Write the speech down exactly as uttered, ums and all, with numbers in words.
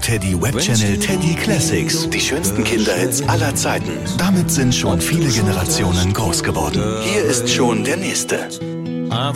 Teddy Webchannel Teddy Classics. Die schönsten Kinderhits aller Zeiten. Damit sind schon viele Generationen groß geworden. Hier ist schon der nächste.